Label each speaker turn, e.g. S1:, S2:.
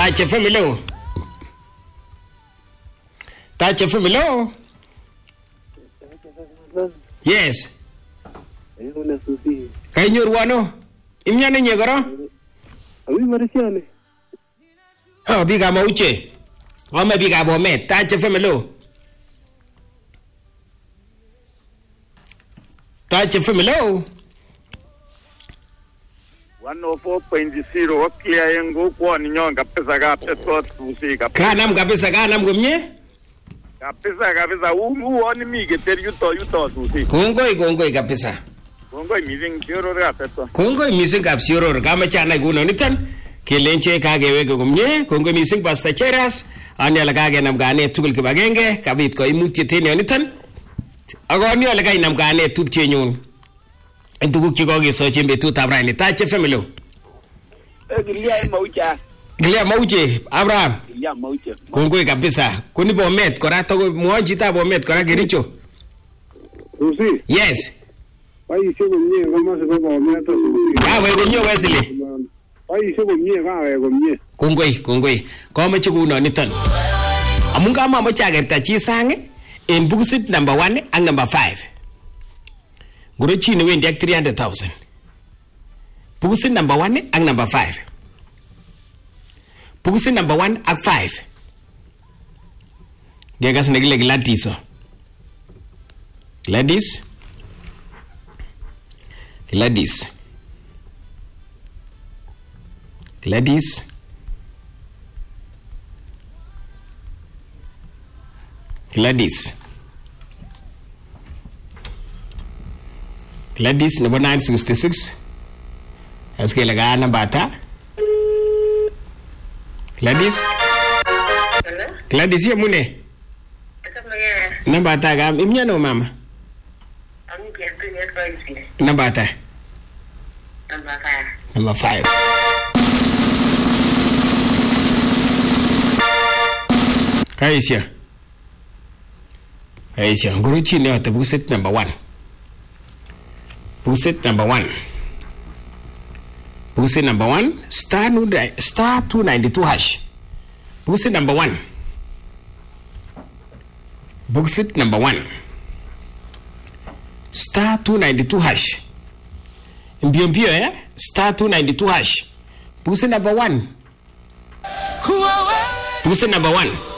S1: Touch FM hello. Touch FM hello. Yes. Kainyoru ano? Imyani nye koro?
S2: Awi marisiane.
S1: Oh, biga mauche. Wame biga Bomet. Touch FM hello. Touch FM hello.
S3: 104.0 clear yangu kwa ninyo kabisa kabisa tusi kabisa.
S1: Kanam kabisa kanam kumye?
S3: Kabisa uoni mige teri yuto tusi.
S1: Kongoi kabisa.
S3: Kongoi missing sioror kabisa.
S1: Kongoi missing kap sioror kama chana guno nitan. Kelenche kageweke kumye. Kongoi missing Pastor Cheras. Ani ala kagenam ganet tugul kibagenge kabit ko imutiet nitan. Ako ani ala kainam ganet tupchenyun. Entuguk chikokesochi en betutab raini. Touch FM hello. Gilia Mauche Abraham.
S2: Gilia Mauche.
S1: Kongoi kabisa. Kuni Bomet kora togo muonjita Bomet kora Kericho.
S2: Rusi.
S1: Yes.
S2: Boishe komie kama siko Bomet Rusi.
S1: Kawe komie Wesley.
S2: Boishe komie kawe komie.
S1: Kongoi. Komeche kuno niton. Amun kamamoche akerta chi sang en bukusit number 1 ak number 5. Ngoro chi newendi ak 300,000. Bukusit number 1 ak number 5. Bukusit number 1 ak 5. Gekas negile Gladys. Gladys number 966. Eske laga number ta? Gladys?
S4: Hello?
S1: Gladys ya mune? Number ta ga imnyano mama? Number ta? Number 5. Kaisha. Nguruchi ne ata bukusit number 1. Bukusit number 1. Bukusit number 1 star 292 hash. Bukusit number 1. Bukusit number 1 star 292 hash. Mbio star 292 hash. Bukusit number 1. Bukusit number 1.